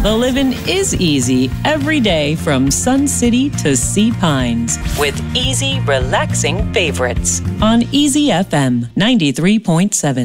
The living is easy every day from Sun City to Sea Pines with easy, relaxing favorites on Easy FM 93.7.